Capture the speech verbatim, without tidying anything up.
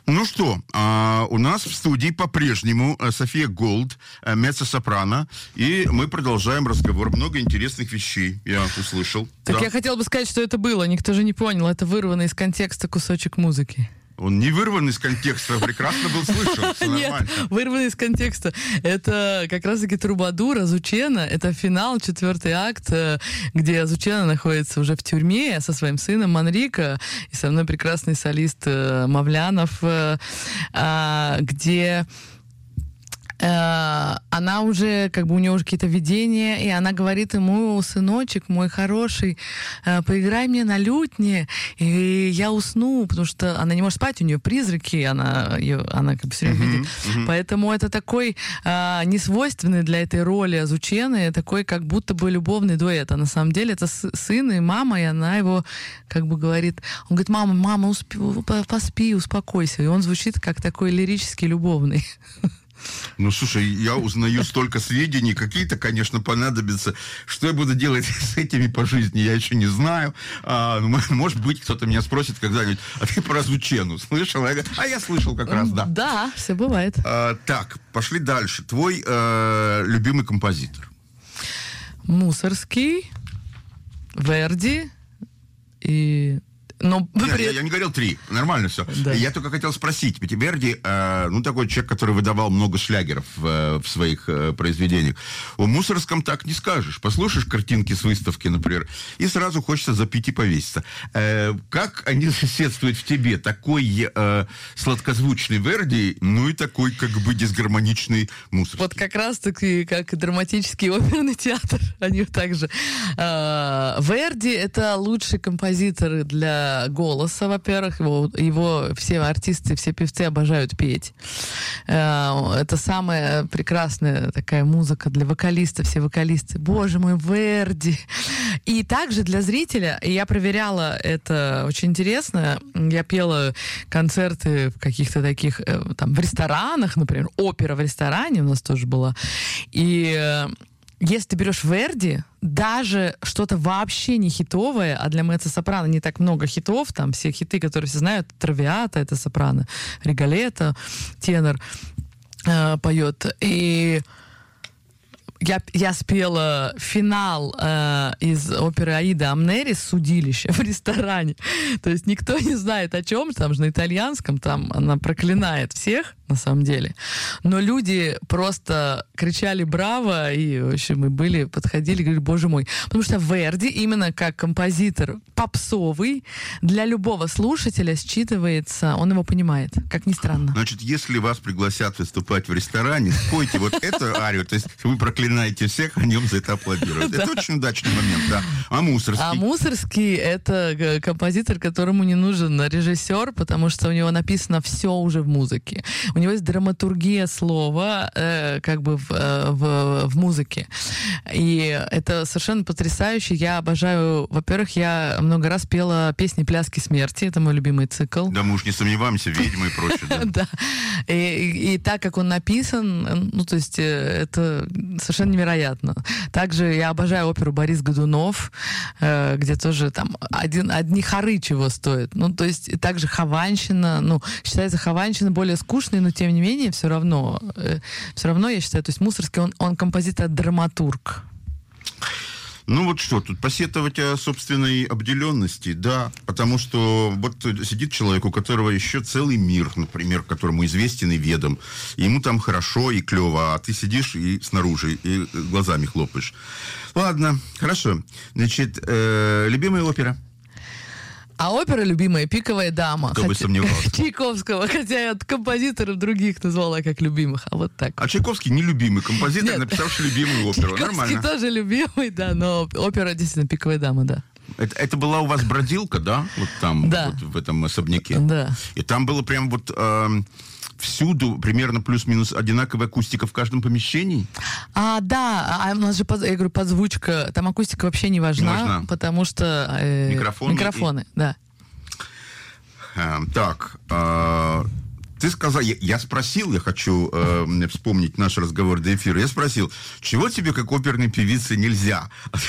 Ну что, а, у нас в студии по-прежнему София Голд, меццо-сопрано, и мы продолжаем разговор. Много интересных вещей я услышал. Так да. я хотела бы сказать, что это было, никто же не понял, это вырванный из контекста кусочек музыки. Он не вырван из контекста, прекрасно был слышен, все нормально. Нет, вырванный из контекста. Это как раз-таки Трубадур, Азучена, это финал, четвертый акт, где Азучена находится уже в тюрьме со своим сыном Манрико, и со мной прекрасный солист Мавлянов, где... она уже, как бы у нее уже какие-то видения, и она говорит ему: сыночек мой хороший, поиграй мне на лютне, и я усну, потому что она не может спать, у нее призраки, она, ее, она как бы все время uh-huh, видит. Uh-huh. Поэтому это такой а, несвойственный для этой роли Азучены, такой как будто бы любовный дуэт. А на самом деле это сын и мама, и она его как бы говорит, он говорит: мама, мама, успи, поспи, успокойся. И он звучит как такой лирический, любовный. Ну, слушай, я узнаю столько сведений, какие-то, конечно, понадобятся. Что я буду делать с этими по жизни, я еще не знаю. А, может быть, кто-то меня спросит когда-нибудь: а ты про Азучену слышал? Я говорю: а я слышал как раз, да. Да, все бывает. А, так, пошли дальше. Твой э, любимый композитор? Мусорский, Верди и... Но Нет, я, я не говорил три, нормально все. Да. Я только хотел спросить, ведь Верди, э, ну, такой человек, который выдавал много шлягеров э, в своих э, произведениях. О Мусорском так не скажешь. Послушаешь картинки с выставки, например, и сразу хочется запить и повеситься. Э, как они соседствуют в тебе? Такой э, сладкозвучный Верди, ну и такой, как бы, дисгармоничный Мусорский. Вот как раз-таки, как драматический оперный театр, они также. Э, Верди — это лучший композитор для голоса, во-первых, его, его все артисты, все певцы обожают петь. Это самая прекрасная такая музыка для вокалиста, все вокалисты. Боже мой, Верди! И также для зрителя, и я проверяла это очень интересно, я пела концерты в каких-то таких, там, в ресторанах, например, опера в ресторане у нас тоже была, и если ты берешь Верди, даже что-то вообще не хитовое, а для меццо-сопрано не так много хитов, там все хиты, которые все знают, Травиата, это сопрано, Риголетто, тенор э, поет. И я, я спела финал э, из оперы «Аида Амнерис» «Судилище» в ресторане. То есть никто не знает о чем, там же на итальянском, там она проклинает всех, на самом деле. Но люди просто кричали «Браво!» и, в общем, мы были, подходили, говорили: боже мой. Потому что Верди именно как композитор попсовый для любого слушателя считывается, он его понимает, как ни странно. Значит, если вас пригласят выступать в ресторане, спойте вот эту арию, то есть вы проклинаете всех, а нем за это аплодируют. Это очень удачный момент, да. А Мусорский? А Мусорский — это композитор, которому не нужен режиссер, потому что у него написано все уже в музыке. У него есть драматургия слова э, как бы в, в, в музыке. И это совершенно потрясающе. Я обожаю... Во-первых, я много раз пела песни «Пляски смерти». Это мой любимый цикл. Да, мы уж не сомневаемся, «Ведьмы» и прочее. Да. Да. И, и, и так, как он написан, ну, то есть это совершенно невероятно. Также я обожаю оперу «Борис Годунов», э, где тоже там один, одни хоры чего стоят. Ну, то есть также «Хованщина». Ну, считается «Хованщина» более скучной, но тем не менее все равно, э, все равно я считаю, то есть Мусорский, он, он композитор-драматург. Ну вот что, тут посетовать о собственной обделенности, да, потому что вот сидит человек, у которого еще целый мир, например, которому известен и ведом, и ему там хорошо и клево, а ты сидишь и снаружи, и глазами хлопаешь. Ладно, хорошо. Значит, э, любимая опера? А опера любимая «Пиковая дама». Кто бы сомневался. Чайковского, хотя я от композиторов других назвала как любимых, а вот так. А Чайковский не любимый композитор, Нет. написавший любимую оперу. Чайковский Нормально. тоже любимый, да, но опера действительно «Пиковая дама», да. Это, это была у вас бродилка, да? Вот там, да. вот в этом особняке. Да. И там было прям вот... Э, всюду примерно плюс-минус одинаковая акустика в каждом помещении? А, да, а у нас же, я говорю, подзвучка, там акустика вообще не важна, не важна. потому что... Э, микрофоны. Микрофоны, и... да. А, так, а, ты сказал, я, я спросил, я хочу э, вспомнить наш разговор до эфира, я спросил, чего тебе как оперной певице нельзя? А ты